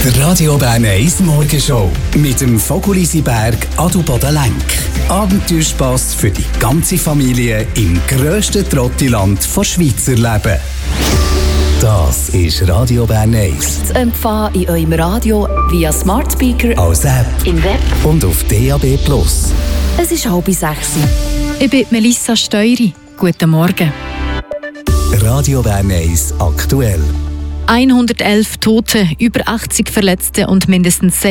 Der Radio Bern 1 Morgenshow mit dem Fokulissiberg Adelboden Lenk. Abenteuerspass für die ganze Familie im grössten Trottiland von Schweizer Leben. Das ist Radio Bern 1. Zu empfangen in eurem Radio via Smart Speaker, als App, im Web und auf DAB+. Es ist 5:30. Ich bin Melissa Steury. Guten Morgen. Radio Bern 1 aktuell. 111 Tote, über 80 Verletzte und mindestens